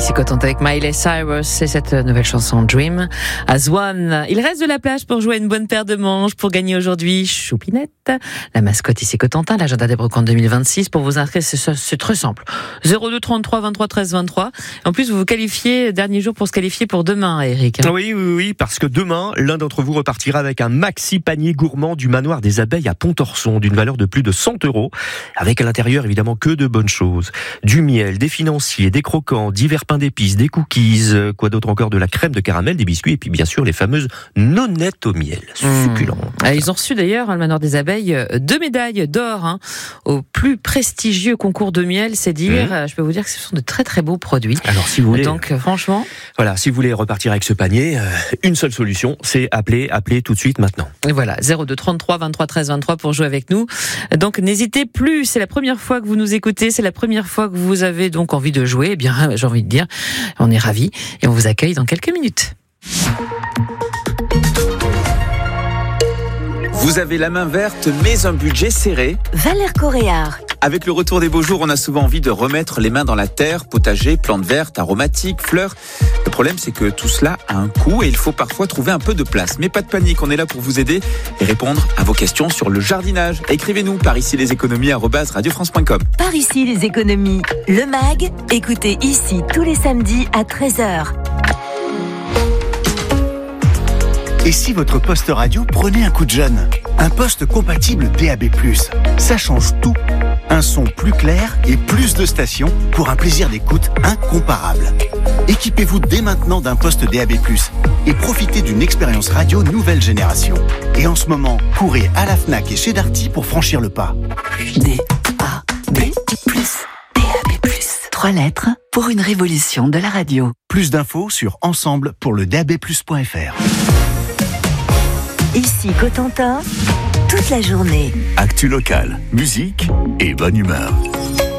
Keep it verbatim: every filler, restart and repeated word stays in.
Ici Cotentin avec Miley Cyrus et cette nouvelle chanson Dream as One. Il reste de la plage pour jouer une bonne paire de manches pour gagner aujourd'hui Choupinette, la mascotte ici Cotentin, l'agenda des brocantes deux mille vingt-six. Pour vous inscrire, c'est, c'est très simple. zéro deux trente-trois vingt-trois treize vingt-trois. En plus, vous vous qualifiez, dernier jour pour se qualifier pour demain, Eric. Oui, oui, oui, parce que demain, l'un d'entre vous repartira avec un maxi panier gourmand du Manoir des Abeilles à Pontorson d'une valeur de plus de cent euros. Avec à l'intérieur, évidemment, que de bonnes choses. Du miel, des financiers, des croquants, divers pains d'épices, des cookies, quoi d'autre encore, de la crème de caramel, des biscuits et puis bien sûr les fameuses nonettes au miel, succulentes. Mmh. Ils ont reçu d'ailleurs, le Manoir des Abeilles, deux médailles d'or hein, au plus prestigieux concours de miel, c'est dire. Mmh. Je peux vous dire que ce sont de très très beaux produits. Alors si vous voulez, donc franchement, voilà, si vous voulez repartir avec ce panier, euh, une seule solution, c'est appeler, appeler tout de suite maintenant. Et voilà, zéro deux trente-trois vingt-trois treize vingt-trois pour jouer avec nous. Donc n'hésitez plus, c'est la première fois que vous nous écoutez, c'est la première fois que vous avez donc envie de jouer. Eh bien, j'ai envie de dire, on est ravis et on vous accueille dans quelques minutes. Vous avez la main verte, mais un budget serré. Valère Coréard. Avec le retour des beaux jours, on a souvent envie de remettre les mains dans la terre, potager, plantes vertes, aromatiques, fleurs. Le problème, c'est que tout cela a un coût et il faut parfois trouver un peu de place. Mais pas de panique, on est là pour vous aider et répondre à vos questions sur le jardinage. Écrivez-nous par ici les économies arobase radio france point com. Par ici les économies, le mag, écoutez ici tous les samedis à treize heures. Et si votre poste radio prenait un coup de jeune ? Un poste compatible D A B plus, ça change tout. Un son plus clair et plus de stations pour un plaisir d'écoute incomparable. Équipez-vous dès maintenant d'un poste D A B plus et profitez d'une expérience radio nouvelle génération. Et en ce moment, courez à la Fnac et chez Darty pour franchir le pas. D A B plus, D A B plus. Trois lettres pour une révolution de la radio. Plus d'infos sur ensemble pour le D A B plus point F R. Ici Cotentin, toute la journée. Actu locale, musique et bonne humeur.